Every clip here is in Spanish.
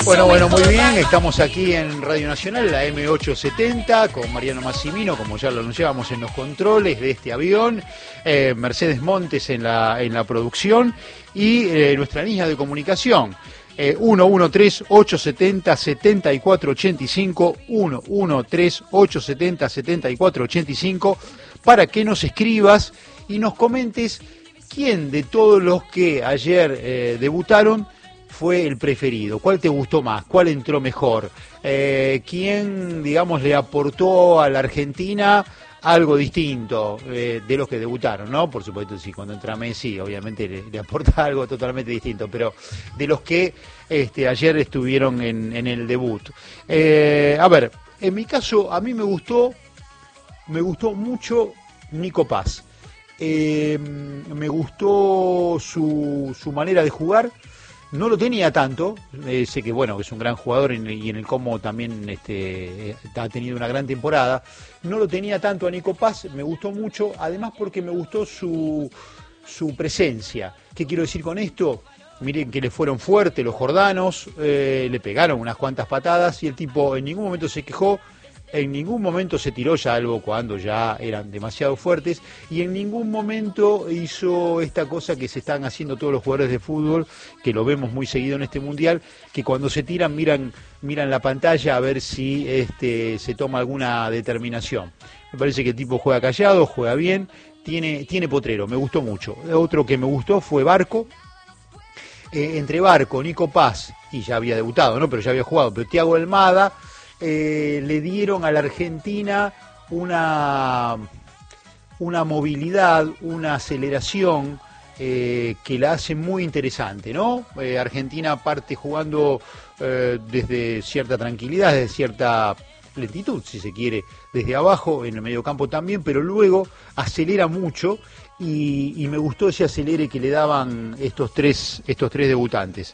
Bueno, muy bien, estamos aquí en Radio Nacional, la M870, con Mariano Massimino, como ya lo anunciábamos en los controles de este avión, Mercedes Montes en la producción y nuestra línea de comunicación. 113-870-7485, 113-870-7485, para que nos escribas y nos comentes quién de todos los que ayer debutaron fue el preferido, cuál te gustó más, cuál entró mejor, quién, digamos, le aportó a la Argentina algo distinto de los que debutaron, ¿no? Por supuesto, sí, cuando entra Messi, obviamente le aporta algo totalmente distinto, pero de los que ayer estuvieron en el debut. A ver, en mi caso, a mí me gustó mucho Nico Paz. Me gustó su manera de jugar. No lo tenía tanto, sé que bueno, es un gran jugador y en el Como también ha tenido una gran temporada. No lo tenía tanto a Nico Paz, me gustó mucho, además porque me gustó su presencia. ¿Qué quiero decir con esto? Miren que le fueron fuertes los jordanos, le pegaron unas cuantas patadas y el tipo en ningún momento se quejó. En ningún momento se tiró ya algo cuando ya eran demasiado fuertes y en ningún momento hizo esta cosa que se están haciendo todos los jugadores de fútbol, que lo vemos muy seguido en este mundial, que cuando se tiran miran la pantalla a ver si se toma alguna determinación. Me parece que el tipo juega callado, juega bien, tiene potrero, me gustó mucho. Otro que me gustó fue Barco. Entre Barco, Nico Paz, y ya había debutado, ¿no? Pero ya había jugado, pero Thiago Almada, le dieron a la Argentina una movilidad, una aceleración que la hace muy interesante, ¿no? Argentina parte jugando desde cierta tranquilidad, desde cierta lentitud, si se quiere, desde abajo, en el mediocampo también, pero luego acelera mucho y me gustó ese acelere que le daban estos tres debutantes.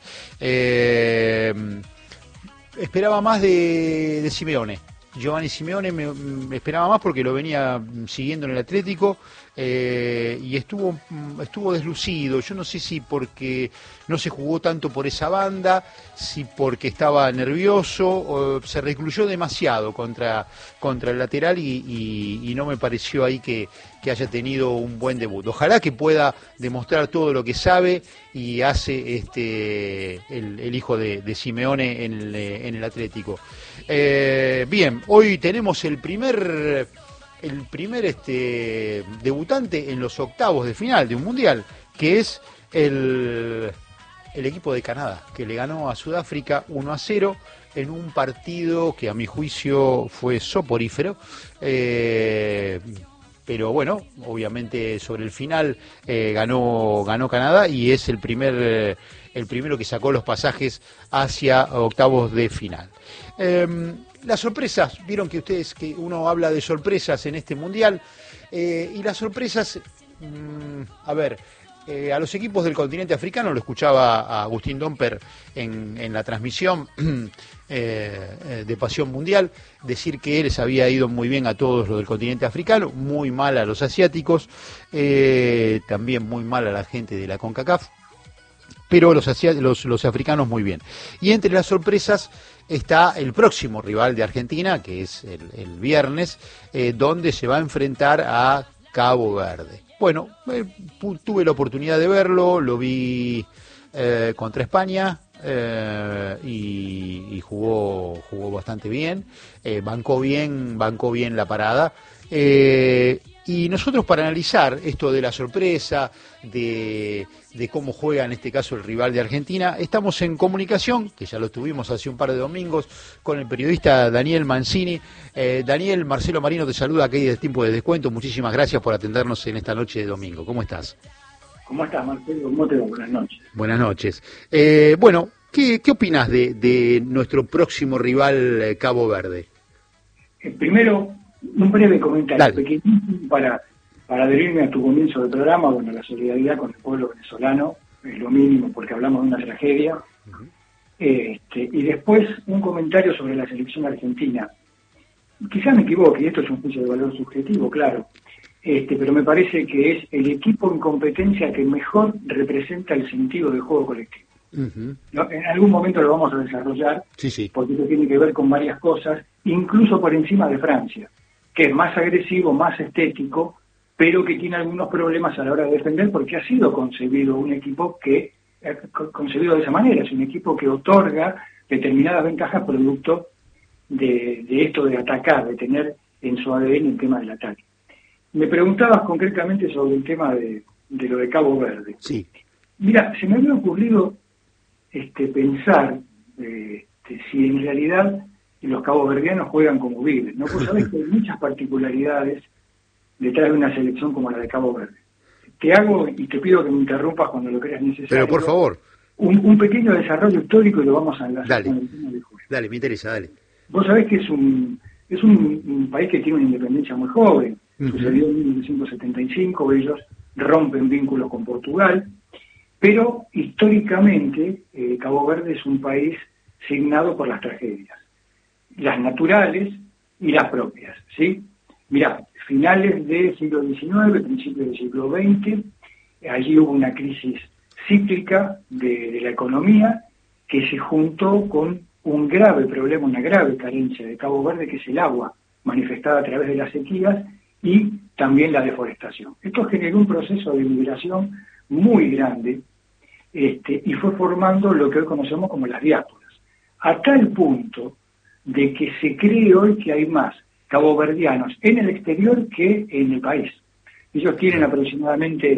Esperaba más de Simeone. Giovanni Simeone me esperaba más porque lo venía siguiendo en el Atlético y estuvo deslucido. Yo no sé si porque no se jugó tanto por esa banda, si porque estaba nervioso, o se recluyó demasiado contra el lateral y no me pareció ahí que haya tenido un buen debut. Ojalá que pueda demostrar todo lo que sabe y hace el hijo de Simeone en el Atlético. Bien, hoy tenemos el primer debutante en los octavos de final de un mundial, que es el equipo de Canadá, que le ganó a Sudáfrica 1-0 en un partido que a mi juicio fue soporífero. Pero bueno, obviamente sobre el final ganó Canadá y es el primero que sacó los pasajes hacia octavos de final. Las sorpresas, vieron que uno habla de sorpresas en este mundial y las sorpresas, a los equipos del continente africano, lo escuchaba a Agustín Domper en la transmisión de Pasión Mundial, decir que les había ido muy bien a todos los del continente africano, muy mal a los asiáticos, también muy mal a la gente de la CONCACAF, pero los africanos muy bien. Y entre las sorpresas está el próximo rival de Argentina, que es el viernes, donde se va a enfrentar a Cabo Verde. Bueno, tuve la oportunidad de verlo, lo vi contra España y jugó bastante bien, bancó bien la parada. Y nosotros, para analizar esto de la sorpresa, de cómo juega en este caso el rival de Argentina, estamos en comunicación, que ya lo tuvimos hace un par de domingos, con el periodista Daniel Mancini. Daniel, Marcelo Marino te saluda aquí desde Tiempo de Descuento. Muchísimas gracias por atendernos en esta noche de domingo. ¿Cómo estás? ¿Cómo estás, Marcelo? ¿Cómo te va? Buenas noches. Buenas noches. Bueno, ¿qué opinas de nuestro próximo rival, Cabo Verde? Primero, un breve comentario, Dale. pequeñísimo para adherirme a tu comienzo del programa. Bueno, la solidaridad con el pueblo venezolano es lo mínimo porque hablamos de una tragedia. Uh-huh. Y después un comentario sobre la selección argentina. Quizás me equivoque, y esto es un juicio de valor subjetivo, claro, pero me parece que es el equipo en competencia que mejor representa el sentido del juego colectivo. Ujú. ¿no? En algún momento lo vamos a desarrollar, Sí. porque esto tiene que ver con varias cosas, incluso por encima de Francia, que es más agresivo, más estético, pero que tiene algunos problemas a la hora de defender, porque ha sido concebido un equipo que, concebido de esa manera, es un equipo que otorga determinadas ventajas producto de esto de atacar, de tener en su ADN el tema del ataque. Me preguntabas concretamente sobre el tema de lo de Cabo Verde. Sí. Mira, se me había ocurrido pensar si en realidad los caboverdianos juegan como viven, ¿no? Pues sabés que hay muchas particularidades detrás de una selección como la de Cabo Verde. Te hago, y te pido que me interrumpas cuando lo creas necesario, Pero por favor. Un pequeño desarrollo histórico y lo vamos a enlazar Dale. con el tema del juego. Dale, me interesa, dale. Vos sabés que es un país que tiene una independencia muy joven. Uh-huh. Sucedió en 1975, ellos rompen vínculos con Portugal, pero históricamente Cabo Verde es un país signado por las tragedias, las naturales y las propias, ¿sí? Mirá, finales del siglo XIX, principios del siglo XX, allí hubo una crisis cíclica de la economía que se juntó con un grave problema, una grave carencia de Cabo Verde, que es el agua, manifestada a través de las sequías y también la deforestación. Esto generó un proceso de migración muy grande y fue formando lo que hoy conocemos como las diásporas, a tal punto de que se cree hoy que hay más caboverdianos en el exterior que en el país. Ellos tienen aproximadamente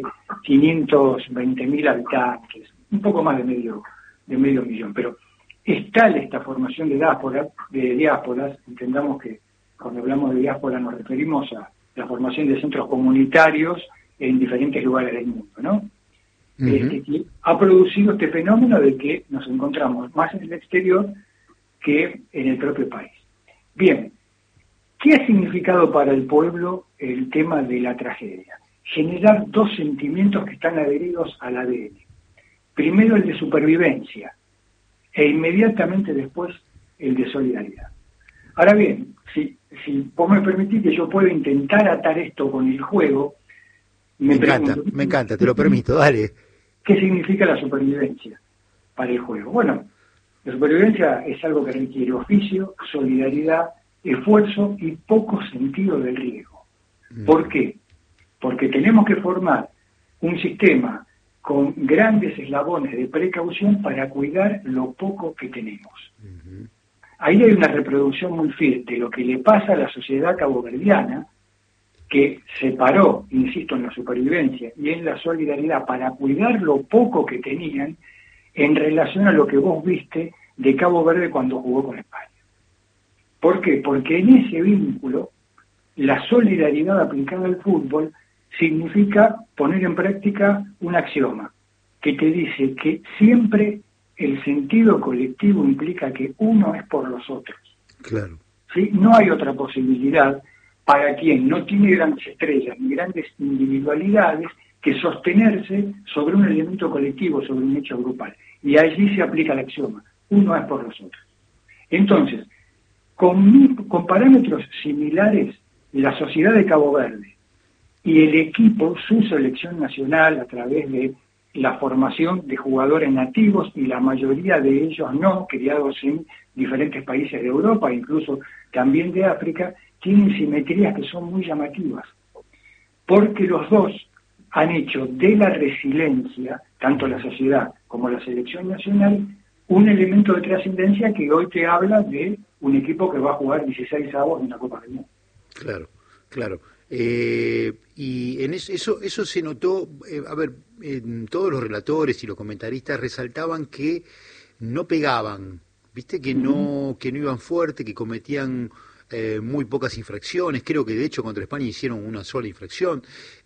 520.000 habitantes, un poco más de medio millón, pero es tal esta formación de diásporas, entendamos que cuando hablamos de diáspora nos referimos a la formación de centros comunitarios en diferentes lugares del mundo, ¿no? Uh-huh. Que ha producido este fenómeno de que nos encontramos más en el exterior que en el propio país. Bien, ¿qué ha significado para el pueblo el tema de la tragedia? Generar dos sentimientos que están adheridos al ADN. Primero el de supervivencia e inmediatamente después el de solidaridad. Ahora bien, si vos me permitís que yo pueda intentar atar esto con el juego, me encanta, te lo permito, dale. ¿Qué significa la supervivencia para el juego? Bueno, la supervivencia es algo que requiere oficio, solidaridad, esfuerzo y poco sentido del riesgo. ¿Por qué? Porque tenemos que formar un sistema con grandes eslabones de precaución para cuidar lo poco que tenemos. Uh-huh. Ahí hay una reproducción muy fiel de lo que le pasa a la sociedad caboverdiana, que se paró, insisto, en la supervivencia y en la solidaridad para cuidar lo poco que tenían en relación a lo que vos viste de Cabo Verde cuando jugó con España. ¿Por qué? Porque en ese vínculo, la solidaridad aplicada al fútbol significa poner en práctica un axioma que te dice que siempre el sentido colectivo implica que uno es por los otros. Claro. ¿Sí? No hay otra posibilidad para quien no tiene grandes estrellas ni grandes individualidades que sostenerse sobre un elemento colectivo, sobre un hecho grupal. Y allí se aplica el axioma, uno es por los otros. Entonces, con parámetros similares, la sociedad de Cabo Verde y el equipo, su selección nacional, a través de la formación de jugadores nativos, y la mayoría de ellos no, criados en diferentes países de Europa, incluso también de África, tienen simetrías que son muy llamativas, porque los dos han hecho de la resiliencia, tanto la sociedad como la selección nacional, un elemento de trascendencia que hoy te habla de un equipo que va a jugar 16 avos en la Copa del Mundo. Claro. Y en eso se notó, todos los relatores y los comentaristas resaltaban que no pegaban, viste, que no iban fuerte, que cometían muy pocas infracciones. Creo que de hecho contra España hicieron una sola infracción.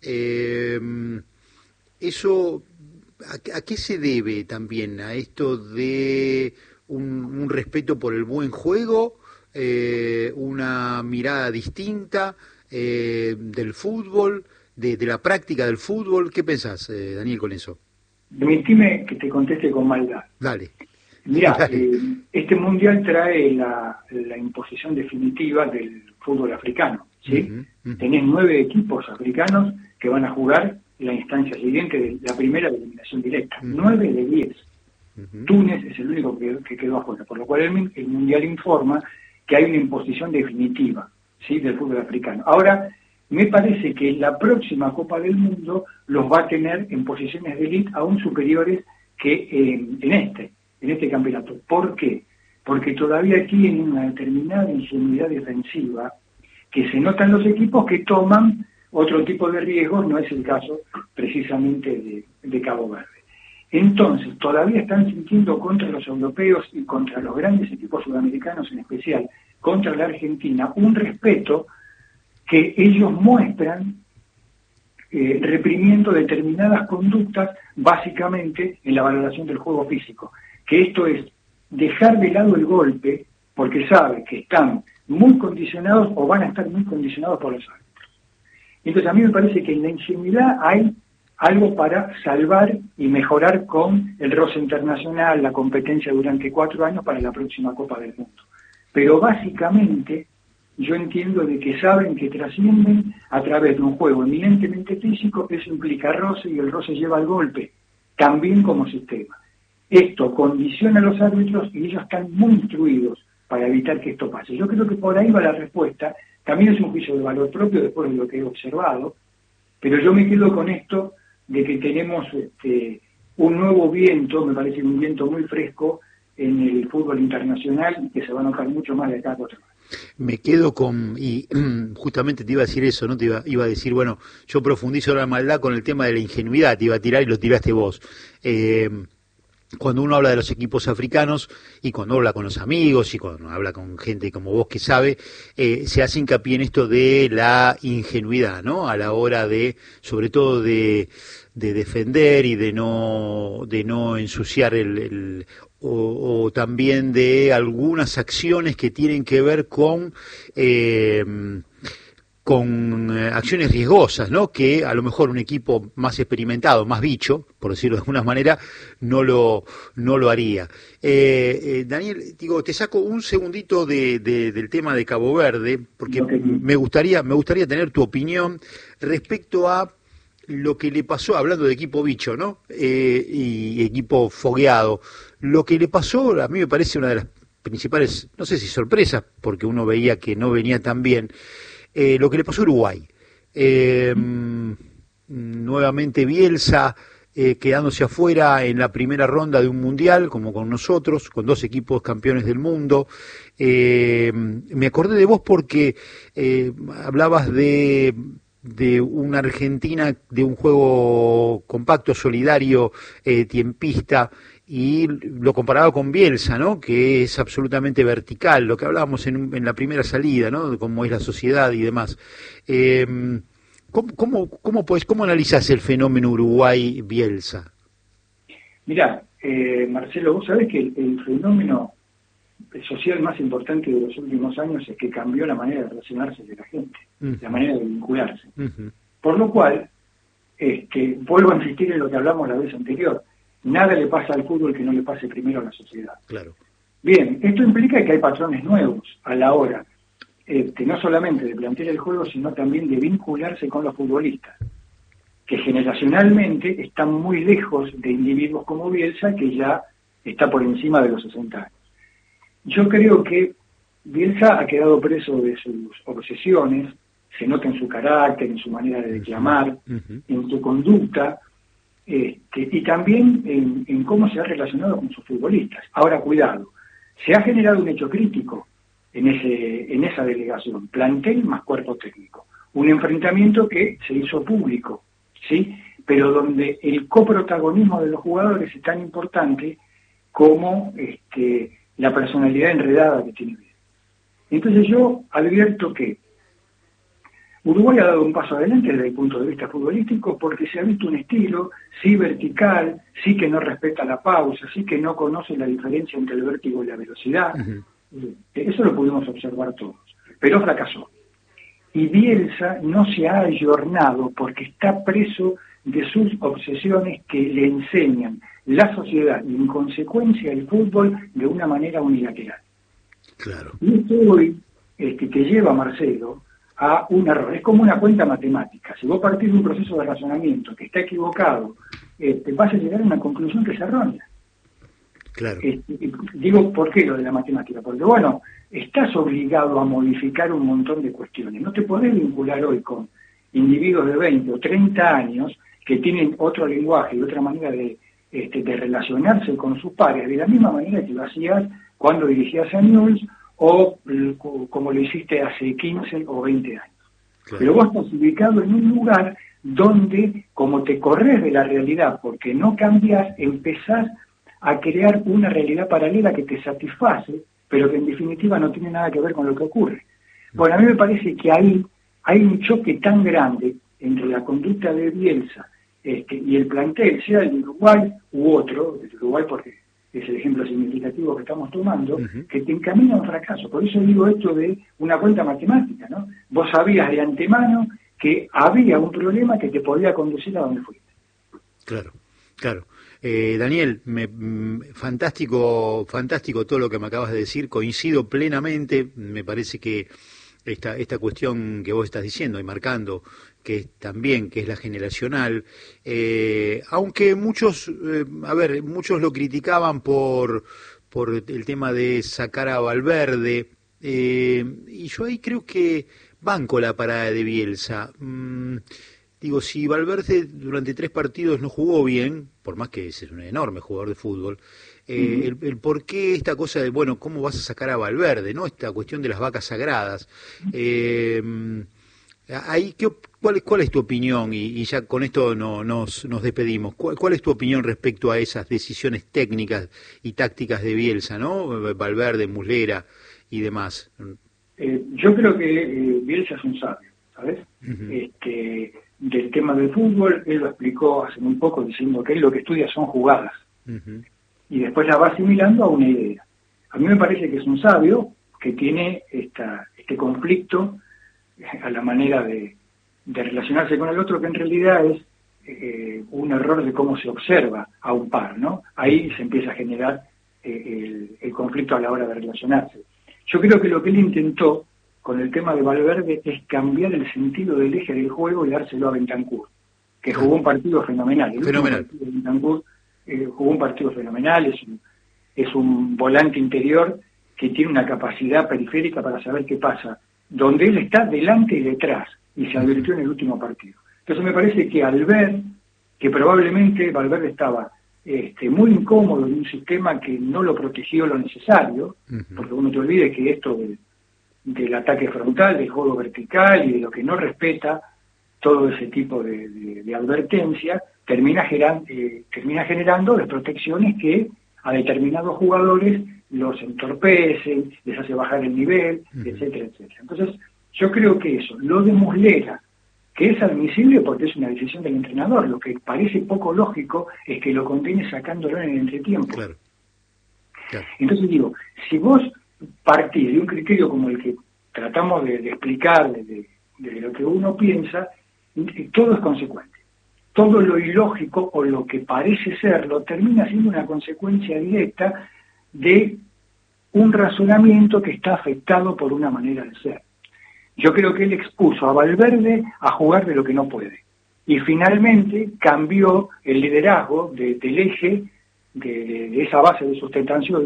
Eso, ¿a qué se debe también? ¿A esto de un respeto por el buen juego, una mirada distinta del fútbol, de la práctica del fútbol? ¿Qué pensás, Daniel, con eso? Permitime que te conteste con maldad. Dale. Mirá, este mundial trae la imposición definitiva del fútbol africano, ¿sí? Uh-huh. Tenés 9 equipos africanos que van a jugar la instancia siguiente de la primera de eliminación directa, 9 de 10. Túnez es el único que quedó afuera, por lo cual el Mundial informa que hay una imposición definitiva, ¿sí?, del fútbol africano. Ahora, me parece que la próxima Copa del Mundo los va a tener en posiciones de élite aún superiores que en este campeonato. ¿Por qué? Porque todavía tienen una determinada ingenuidad defensiva que se notan los equipos que toman otro tipo de riesgos, no es el caso precisamente de Cabo Verde. Entonces, todavía están sintiendo contra los europeos y contra los grandes equipos sudamericanos, en especial contra la Argentina, un respeto que ellos muestran reprimiendo determinadas conductas, básicamente en la valoración del juego físico, que esto es dejar de lado el golpe, porque saben que están muy condicionados o van a estar muy condicionados por los árbitros. Entonces a mí me parece que en la ingenuidad hay algo para salvar y mejorar con el roce internacional, la competencia durante 4 años para la próxima Copa del Mundo. Pero básicamente yo entiendo de que saben que trascienden a través de un juego eminentemente físico, eso implica roce y el roce lleva al golpe, también como sistema. Esto condiciona a los árbitros y ellos están muy instruidos para evitar que esto pase. Yo creo que por ahí va la respuesta. También es un juicio de valor propio después de lo que he observado, pero yo me quedo con esto de que tenemos un nuevo viento, me parece un viento muy fresco en el fútbol internacional que se va a notar mucho más de acá a 4 años. Me quedo y justamente te iba a decir eso, ¿no? Iba a decir, bueno, yo profundizo la maldad con el tema de la ingenuidad, te iba a tirar y lo tiraste vos. Cuando uno habla de los equipos africanos y cuando habla con los amigos y cuando habla con gente como vos que sabe, se hace hincapié en esto de la ingenuidad, ¿no? A la hora de, sobre todo de defender y de no ensuciar o también de algunas acciones que tienen que ver con acciones riesgosas, ¿no? Que a lo mejor un equipo más experimentado, más bicho, por decirlo de alguna manera, no lo haría. Daniel, digo, te saco un segundito del tema de Cabo Verde, porque me gustaría tener tu opinión respecto a lo que le pasó, hablando de equipo bicho, ¿no? Y equipo fogueado. Lo que le pasó, a mí me parece una de las principales, no sé si sorpresas, porque uno veía que no venía tan bien, lo que le pasó a Uruguay. Nuevamente Bielsa quedándose afuera en la primera ronda de un mundial, como con nosotros, con 2 equipos campeones del mundo. Me acordé de vos porque hablabas de una Argentina, de un juego compacto, solidario, tiempista, y lo comparaba con Bielsa, ¿no? Que es absolutamente vertical, lo que hablábamos en la primera salida, ¿no? De cómo es la sociedad y demás. ¿Cómo analizás el fenómeno Uruguay-Bielsa? Mirá, Marcelo, vos sabés que el fenómeno social más importante de los últimos años es que cambió la manera de relacionarse de la gente, la manera de vincularse. Por lo cual, vuelvo a insistir en lo que hablamos la vez anterior, nada le pasa al fútbol que no le pase primero a la sociedad. Claro. Bien, esto implica que hay patrones nuevos a la hora, no solamente de plantear el juego, sino también de vincularse con los futbolistas, que generacionalmente están muy lejos de individuos como Bielsa, que ya está por encima de los 60 años. Yo creo que Bielsa ha quedado preso de sus obsesiones, se nota en su carácter, en su manera de declamar, en su conducta, y también en cómo se ha relacionado con sus futbolistas. Ahora, cuidado, se ha generado un hecho crítico en esa delegación, plantel más cuerpo técnico, un enfrentamiento que se hizo público, ¿sí? Pero donde el coprotagonismo de los jugadores es tan importante como la personalidad enredada que tiene Bielsa. Entonces yo advierto que Uruguay ha dado un paso adelante desde el punto de vista futbolístico porque se ha visto un estilo, sí vertical, sí que no respeta la pausa, sí que no conoce la diferencia entre el vértigo y la velocidad. Eso lo pudimos observar todos, pero fracasó. Y Bielsa no se ha ayornado porque está preso de sus obsesiones que le enseñan la sociedad y en consecuencia el fútbol de una manera unilateral. Claro. Y esto hoy que lleva a Marcelo a un error. Es como una cuenta matemática. Si vos partís de un proceso de razonamiento que está equivocado, vas a llegar a una conclusión que es errónea. Claro. Digo, ¿por qué lo de la matemática? Porque, bueno, estás obligado a modificar un montón de cuestiones. No te podés vincular hoy con individuos de 20 o 30 años que tienen otro lenguaje y otra manera de relacionarse con sus pares, de la misma manera que lo hacías cuando dirigías a Newell's o como lo hiciste hace 15 o 20 años. Claro. Pero vos estás ubicado en un lugar donde, como te corres de la realidad porque no cambias, empezás a crear una realidad paralela que te satisface, pero que en definitiva no tiene nada que ver con lo que ocurre. Bueno, a mí me parece que ahí hay un choque tan grande entre la conducta de Bielsa y el plantel, sea el de Uruguay u otro, el de Uruguay porque es el ejemplo significativo que estamos tomando, que te encamina a un fracaso. Por eso digo esto de una cuenta matemática, ¿no? Vos sabías de antemano que había un problema que te podía conducir a donde fuiste. Claro, claro. Daniel, fantástico todo lo que me acabas de decir, coincido plenamente, me parece que esta cuestión que vos estás diciendo y marcando, que es la generacional, aunque muchos lo criticaban por el tema de sacar a Valverde, y yo ahí creo que banco la parada de Bielsa. Digo, si Valverde durante 3 partidos no jugó bien, por más que es un enorme jugador de fútbol, el por qué esta cosa de, bueno, ¿cómo vas a sacar a Valverde? ¿No? Esta cuestión de las vacas sagradas. Ahí, ¿cuál es tu opinión? Y ya con esto nos despedimos. ¿Cuál es tu opinión respecto a esas decisiones técnicas y tácticas de Bielsa, ¿no? Valverde, Muslera y demás. Yo creo que Bielsa es un sabio, ¿sabes? Del tema del fútbol, él lo explicó hace muy poco diciendo que él lo que estudia son jugadas y después la va asimilando a una idea. A mí me parece que es un sabio que tiene este conflicto a la manera de relacionarse con el otro, que en realidad es un error de cómo se observa a un par, ¿no? Ahí se empieza a generar el conflicto a la hora de relacionarse. Yo creo que lo que él intentó con el tema de Valverde es cambiar el sentido del eje del juego y dárselo a Bentancur, que jugó un partido fenomenal. Bentancur jugó un partido fenomenal, es un volante interior que tiene una capacidad periférica para saber qué pasa, donde él está delante y detrás, y se advirtió en el último partido. Entonces me parece que al ver que probablemente Valverde estaba muy incómodo en un sistema que no lo protegió lo necesario, porque uno te olvide que esto del ataque frontal, del juego vertical y de lo que no respeta todo ese tipo de advertencia, termina generando desprotecciones que a determinados jugadores los entorpecen, les hace bajar el nivel, etcétera, etcétera. Entonces, yo creo que eso, lo de Muslera, que es admisible porque es una decisión del entrenador, lo que parece poco lógico es que lo condene sacándolo en el entretiempo. Claro. Entonces digo, si vos partís de un criterio como el que tratamos de explicar de lo que uno piensa, todo es consecuente. Todo lo ilógico o lo que parece serlo termina siendo una consecuencia directa de un razonamiento que está afectado por una manera de ser. Yo creo que él expuso a Valverde a jugar de lo que no puede. Y finalmente cambió el liderazgo del eje de esa base de sustentación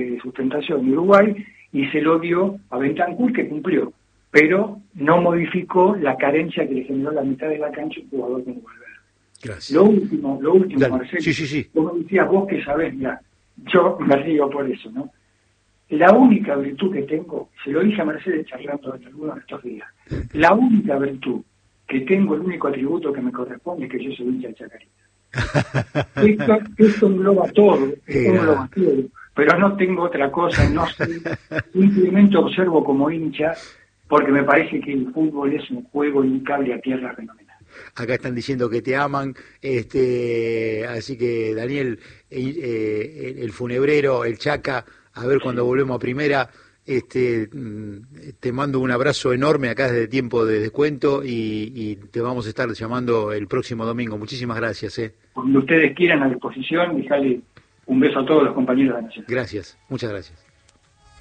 en Uruguay y se lo dio a Bentancur, que cumplió, pero no modificó la carencia que le generó la mitad de la cancha un jugador como Valverde. Gracias. Lo último, Dale. Marcelo, sí. Vos me decías, vos que sabés, mira, yo me río por eso, ¿no? La única virtud que tengo, se lo dije a Mercedes charlando en algunos de estos días, la única virtud que tengo, el único atributo que me corresponde es que yo soy hincha de Chacarita. Esto engloba todo, pero no tengo otra cosa, no sé, simplemente observo como hincha, porque me parece que el fútbol es un juego y un cable a tierra fenomenal. Acá están diciendo que te aman, así que Daniel, el funebrero, el Chaca, a ver cuando volvemos a primera, te mando un abrazo enorme acá desde Tiempo de Descuento y te vamos a estar llamando el próximo domingo. Muchísimas gracias. Cuando ustedes quieran, a disposición, dejale un beso a todos los compañeros de la Nación. Gracias, muchas gracias.